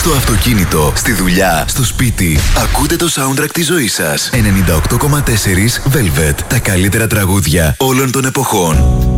Στο αυτοκίνητο, στη δουλειά, στο σπίτι. Ακούτε το soundtrack της ζωής σας. 98,4 Velvet. Τα καλύτερα τραγούδια όλων των εποχών.